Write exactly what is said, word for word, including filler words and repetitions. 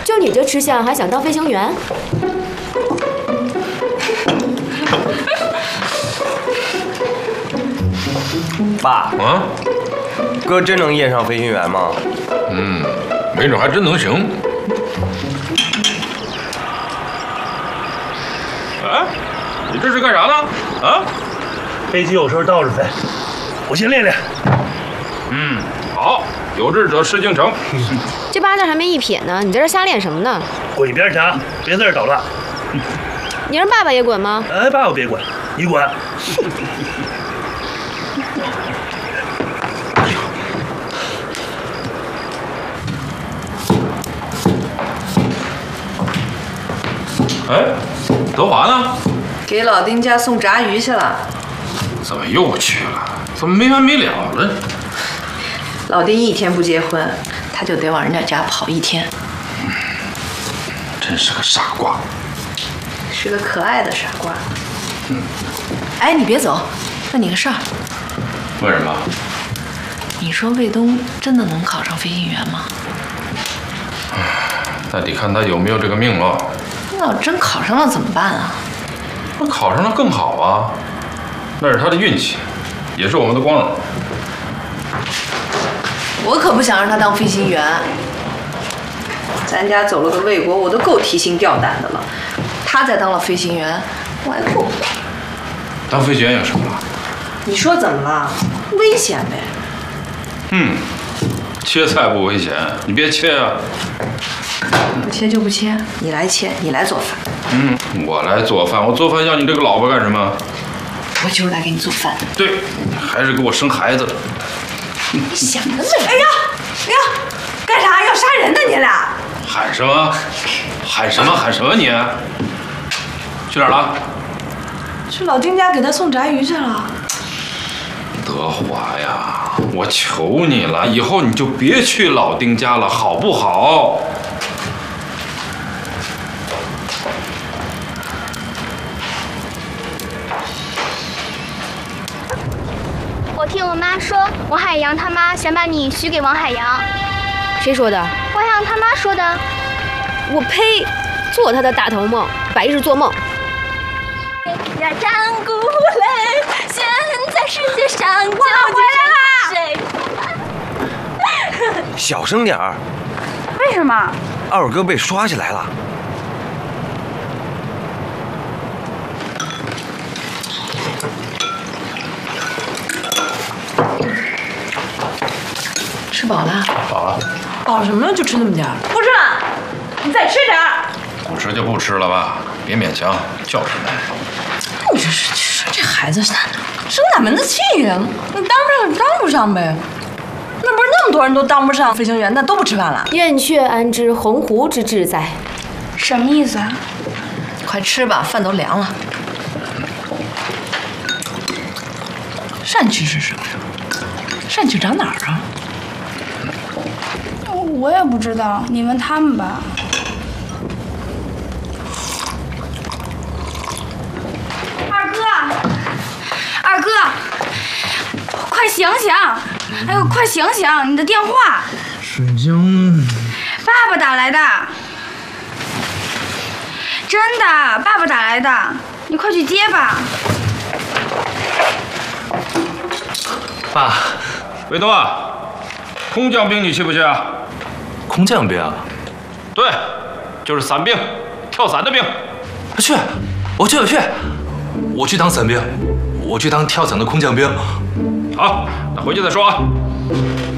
就你这吃相，还想当飞行员？ 爸， 啊， 哥真能验上飞行员吗？ 嗯，没准还真能行。哎，你这是干啥呢？啊？ 飞机有时候倒着飞，我先练练。 嗯，好，有志者事竟成。 这八字还没一撇呢，你在这瞎练什么呢？ 滚一边去啊！别在这捣乱。 你让爸爸也滚吗？ 哎，爸爸别滚，你滚。 哎，德华呢？ 给老丁家送炸鱼去了。 怎么又去了？怎么没完没了了？ 老丁一天不结婚，他就得往人家家跑一天。 真是个傻瓜。 是个可爱的傻瓜。嗯。哎，你别走，问你个事儿。 问什么？ 你说卫东真的能考上飞行员吗？ 那得看他有没有这个命了。 那要真考上了怎么办啊？ 那考上了更好啊，那是他的运气，也是我们的光荣。 我可不想让他当飞行员。咱家走了个魏国，我都够提心吊胆的了。他再当了飞行员，我还过不了。 当飞行员有什么了？ 你说怎么了？危险呗。 嗯，切菜不危险，你别切啊。 不切就不切，你来切，你来做饭。 嗯，我来做饭，我做饭要你这个老婆干什么？ 我就是来给你做饭的。 对，还是给我生孩子。 你想得美！哎呀，哎呀，干啥？要杀人呢？你俩喊什么？喊什么？喊什么你？去哪儿了？ 去老丁家给他送炸鱼去了。 德华呀，我求你了，以后你就别去老丁家了，好不好？ 我听我妈说，王海洋他妈想把你许给王海洋。 谁说的？ 王海洋他妈说的。 我呸！做他的大头梦，白日做梦。 呀，战鼓擂，现在世界上究竟是谁？ 小声点儿。 为什么？ 二哥被刷起来了。 吃饱了？ 饱了。 饱什么了？就吃那么点儿？不吃了，你再吃点儿。 不吃就不吃了吧，别勉强，叫什么呀？ 你这是这这孩子生哪门子气呀？你当不上就当不上呗。那不是那么多人都当不上飞行员，那都不吃饭了？ 燕雀安知鸿鹄之志在？ 什么意思啊？ 快吃吧，饭都凉了。疝气是什么呀？疝气长哪儿啊？ 我也不知道，你问他们吧。二哥，二哥，快醒醒！哎呦，快醒醒！你的电话。 水晶。 爸爸打来的。真的，爸爸打来的，你快去接吧。 爸， 卫东啊，空降兵你去不去啊？ 空降兵？ 对，就是伞兵，跳伞的兵。 去，我去，我去，我去当伞兵，我去当跳伞的空降兵。 好，那回去再说啊。